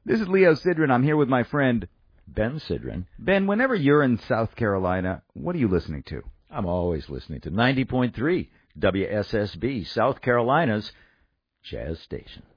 This is Leo Sidran. I'm here with my friend Ben Sidran. Ben. Whenever you're in South Carolina, what are you listening to? I'm always listening to 90.3 WSSB, South Carolina's Jazz Station.